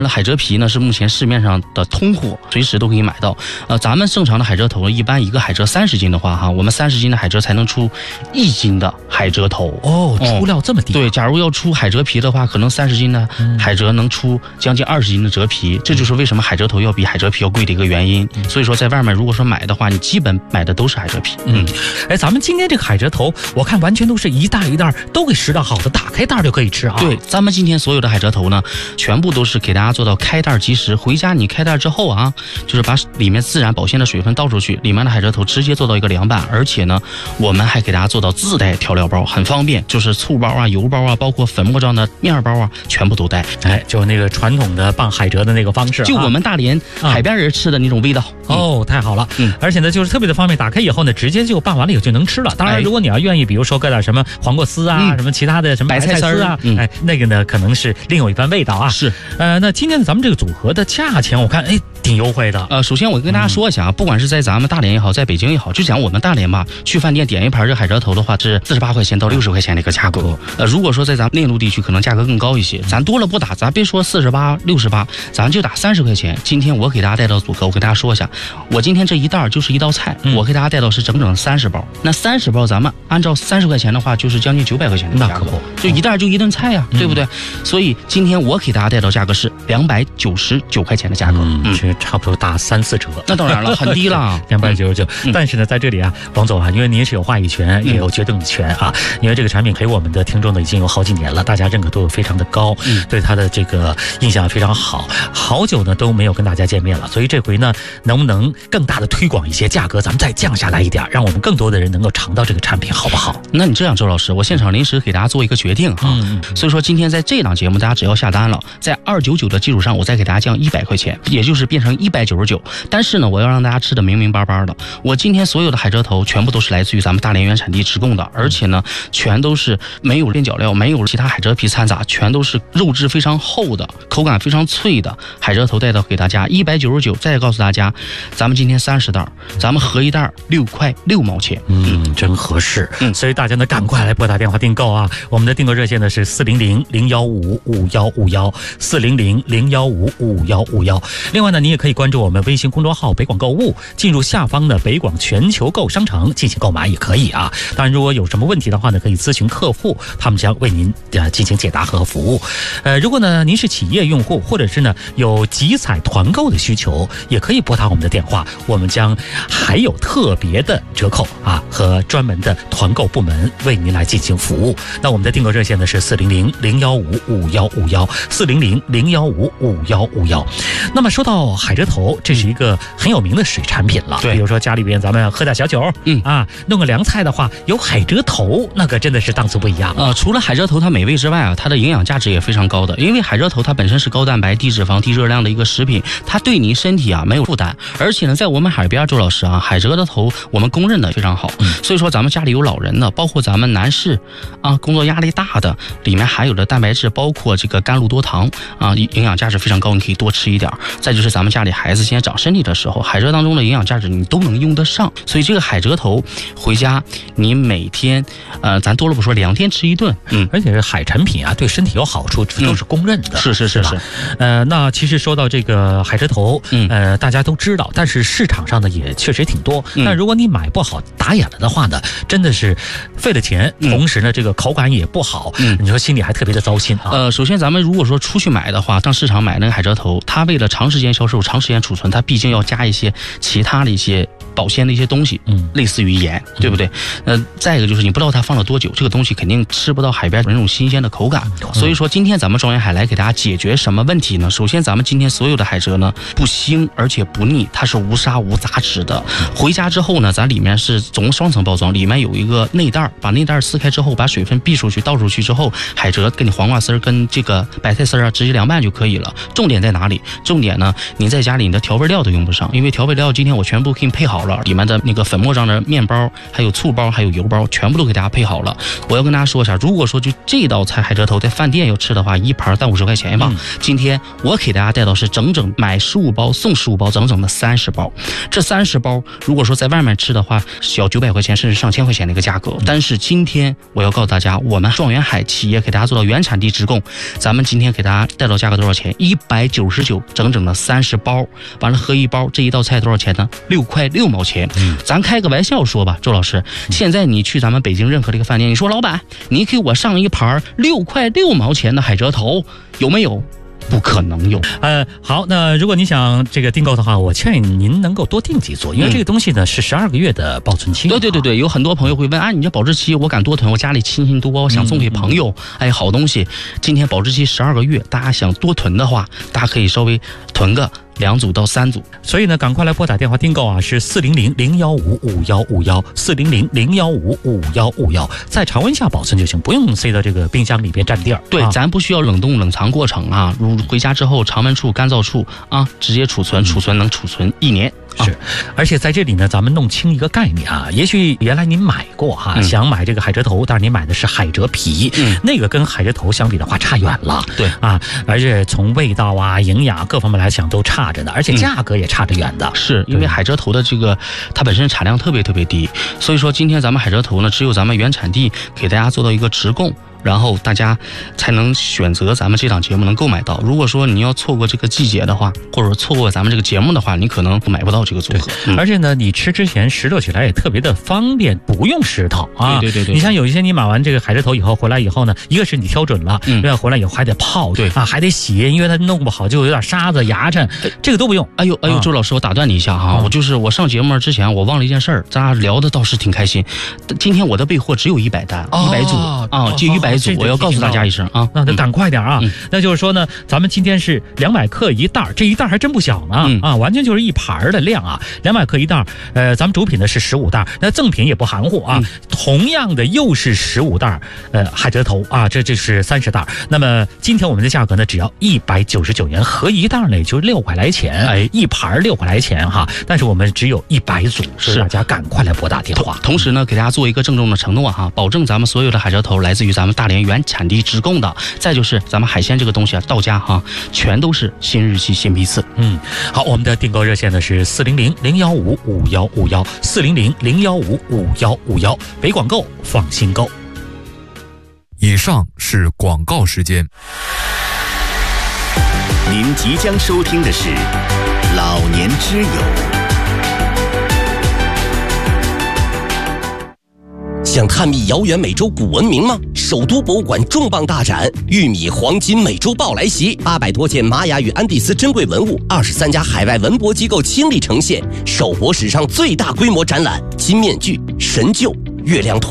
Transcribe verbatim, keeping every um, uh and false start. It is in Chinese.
那海蜇皮呢是目前市面上的通货，随时都可以买到。呃，咱们正常的海蜇头，一般一个海蜇三十斤的话，哈，我们三十斤的海蜇才能出一斤的海蜇头。 哦，出料这么低、啊哦？对，假如要出海蜇皮的话，可能三十斤的海蜇能出将近二十斤的蜇皮，这就是为什么海蜇头要比海蜇皮要贵的一个原因。所以说，在外面如果说买的话，你基本买的都是海蜇皮。 嗯，哎，咱们今天这个海蜇头，我看完全都是一袋一袋都给拾到好的，打开袋就可以吃啊。 对，咱们今天所有的海蜇头呢，全部都是给大家做到开袋即食。回家你开袋之后啊，就是把里面自然保鲜的水分倒出去，里面的海蜇头直接做到一个凉拌，而且呢，我们还给大家做到自带调料包，很方便，就是醋包啊、油包啊，包括粉末状的面包啊，全部都带。 哎，就那个传统的拌海蜇的那个方式、啊， 就我们大连海边人吃的那种味道。 嗯、哦，太好了。嗯，而且呢，就是特别的方便，打开以后呢，直接就拌完了以后就能吃了。当然，如果你要愿意，比如说搁点什么黄瓜丝啊，嗯、什么其他的什么白菜丝啊，嗯、哎，那个呢可能是另有一番味道啊。 是， 呃，那今天咱们这个组合的价钱，我看哎挺优惠的。 呃，首先我跟大家说一下啊，嗯、不管是在咱们大连也好，在北京也好，就讲我们大连吧，去饭店点一盘这海蜇头的话，是四十八块钱到六十块钱的一个价格。呃，如果说在咱们内陆地区，可能价格更高一些。咱多了不打，咱别说四十八、六十八，咱就打三十块钱。今天我给大家带到组合，我给大家说一下，我今天这一袋就是一道菜，嗯、我给大家带到是整整三十包。那三十包咱们按照三十块钱的话，就是将近九百块钱的价格，就一袋就一顿菜呀、啊，嗯、对不对？所以今天我给大家带到价格是两百九十九块钱的价格， 嗯，嗯这差不多打三四折。 那当然了，很低了， 两百九十九。但是呢，在这里啊，王总啊，因为您是有话语权，也有决定权啊，因为这个产品陪我们的听众呢已经有好几年了，大家认可度非常的高，嗯、对它的这个印象非常好。好久呢都没有跟大家见面了，所以这回呢，能不能更大的推广一些价格，咱们再降下来一点，让我们更多的人能够尝到这个产品，好不好？ 那你这样，周老师，我现场临时给大家做一个决定哈。嗯嗯所以说今天在这档节目，大家只要下单了，在二九九的基础上，我再给大家降一百块钱，也就是变成一百九十九。但是呢，我要让大家吃的明明白白的。我今天所有的海蜇头全部都是来自于咱们大连原产地直供的，而且呢，全都是没有边角料，没有其他海蜇皮掺杂，全都是肉质非常厚的，口感非常脆的海蜇头带到给大家一百九十九。再告诉大家，咱们今天三十袋，咱们合一袋六块六毛钱， 嗯，真合适。嗯，所以大家呢赶快来拨打电话订购啊！我们的订购热线呢是四零零零幺五五幺五幺四零零零幺五五幺五幺。另外呢，你也可以关注我们微信公众号北广购物，进入下方的北广全球购商城进行购买也可以啊。当然，如果有什么问题的话呢，可以咨询客户，他们将为您呃进行解答和服务。呃，如果呢您是企业用户，或者是呢有集采团购的需求，也可以拨打我们的电话，我们将还有特别的折扣啊和专门的团购部门为您来进行服务。那我们的订购热线呢是四零零零幺五五幺五幺四零零零幺五五幺五幺。那么说到海蜇头，这是一个很有名的水产品了。 对， 比如说家里边咱们喝点小酒，嗯啊，弄个凉菜的话，有海蜇头，那个真的是档次不一样。 呃，除了海蜇头它美味之外啊，它的营养价值也非常高的。因为海蜇头它本身是高蛋白、低脂肪、低热量的一个食品，它对你身体啊没有负担，而且呢，在我们海边，周老师啊，海蜇的头我们公认的非常好。嗯、所以说咱们家里有老人的，包括咱们男士啊，工作压力大的，里面含有的蛋白质，包括这个甘露多糖啊，营养价值非常高，你可以多吃一点。再就是咱们家里孩子现在长身体的时候，海蜇当中的营养价值你都能用得上。所以这个海蜇头回家，你每天呃，咱多了不说，两天吃一顿。 嗯，而且是海产品啊，对身体有好处，这都是公认的。 嗯、是是是是。 呃，那其实说到这个海蜇头，嗯，呃，大家都知道，但是市场上呢也确实挺多。嗯、但如果你买不好，打眼了的话呢，真的是费了钱，同时呢，这个口感也不好，嗯，你说心里还特别的糟心啊。 呃，首先咱们如果说出去买的话，上市场买那个海蜇头，它为了长时间销售、长时间储存，它毕竟要加一些其他的一些保鲜的一些东西，嗯，类似于盐，对不对？呃，再一个就是你不知道它放了多久，这个东西肯定吃不到海边那种新鲜的口感。嗯、所以说，今天咱们庄园海来给大家解决什么问题呢？首先，咱们今天所有的海蜇呢不腥而且不腻，它是无沙无杂质的。回家之后呢，咱里面是总双层包装，里面有一个内袋，把内袋撕开之后，把水分逼出去、倒出去之后，海蜇跟你黄瓜丝跟这个白菜丝啊，直接凉拌就可以了。重点在哪里？重点呢，你在家里你的调味料都用不上，因为调味料今天我全部给你配好了，里面的那个粉末状的面包，还有醋包，还有油包，全部都给大家配好了。我要跟大家说一下，如果说就这道菜海蜇头在饭店要吃的话，一盘三五十块钱吧。嗯、今天我给大家带到是整整买十五包送十五包，整整的三十包。这三十包如果说在外面吃的话，小九百块钱甚至上千块钱的一个价格。但是今天我要告诉大家，我们状元海企业给大家做到原产地直供，咱们今天给大家带到价格多少少钱？一百九十九，整整的三十包，完了合一包，这一道菜多少钱呢？六块六毛钱。嗯，咱开个玩笑说吧，周老师，现在你去咱们北京任何的一个饭店，你说老板，你给我上一盘六块六毛钱的海蜇头，有没有？不可能有。 呃，好，那如果你想这个订购的话，我建议您能够多订几组，因为这个东西呢、嗯、是十二个月的保存期。 对对对对，有很多朋友会问啊，你这保质期我敢多囤，我家里亲戚多，我想送给朋友，嗯嗯、哎，好东西，今天保质期十二个月，大家想多囤的话，大家可以稍微囤个两组到三组。 所以呢，赶快来拨打电话订购啊，是四零零零幺五五幺五幺，四零零零幺五五幺五幺，在常温下保存就行，不用塞到这个冰箱里边占地儿。 对、啊，咱不需要冷冻冷藏过程啊，如回家之后常温处、干燥处啊，直接储存，储存能储存一年。 是，而且在这里呢，咱们弄清一个概念啊，也许原来您买过哈、啊嗯，想买这个海蜇头，但是您买的是海蜇皮，嗯，那个跟海蜇头相比的话差远了， 对啊，而且从味道啊、营养各方面来讲都差着呢，而且价格也差着远的。 嗯、是因为海蜇头的这个它本身产量特别特别低，所以说今天咱们海蜇头呢，只有咱们原产地给大家做到一个直供。然后大家才能选择咱们这档节目能购买到。如果说你要错过这个季节的话，或者错过咱们这个节目的话，你可能买不到这个组合。 嗯、而且呢，你吃之前拾掇起来也特别的方便，不用石头啊。 对对对对。 你像有一些你买完这个海蜇头以后回来以后呢，一个是你挑准了，另外、嗯、回来以后还得泡， 对啊，还得洗，因为它弄不好就有点沙子、牙碜，这个都不用。 哎呦哎呦，周老师，我打断你一下哈、啊，我就是我上节目之前我忘了一件事儿，咱俩聊的倒是挺开心。今天我的备货只有一百单，一百组啊，就一百组，我要告诉大家。加一声啊， 那得赶快点啊、嗯！那就是说呢，咱们今天是两百克一袋，这一袋还真不小呢、嗯、啊，完全就是一盘的量啊，两百克一袋。呃，咱们主品呢是十五袋，那赠品也不含糊啊。嗯、同样的又是十五袋，呃，海蜇头啊，这这是三十袋。那么今天我们的价格呢，只要一百九十九元，合一袋呢也就六块来钱，哎，一盘六块来钱哈。但是我们只有一百组，是大家赶快来拨打电话。 同时呢，给大家做一个郑重的承诺哈，保证咱们所有的海蜇头来自于咱们大连原产地直供的，再就是咱们海鲜这个东西啊，到家哈，全都是新日期、新批次。 嗯，好，我们的订购热线呢是四零零零幺五五幺五幺，四零零零幺五五幺五幺，北广购放心购。 以上是广告时间。 您即将收听的是《老年之友》。 想探秘遥远美洲古文明吗？首都博物馆重磅大展《玉米黄金美洲豹来袭》，八百多件玛雅与安第斯珍贵文物，二十三家海外文博机构倾力呈现，首博史上最大规模展览，金面具、神鹫、月亮兔。